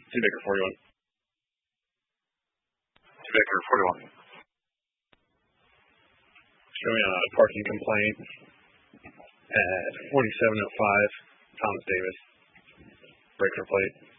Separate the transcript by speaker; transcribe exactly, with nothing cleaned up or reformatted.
Speaker 1: Two Baker forty-one. Two Baker forty-one. Showing a parking complaint at forty-seven oh five Thomas Davis. Breaker plate.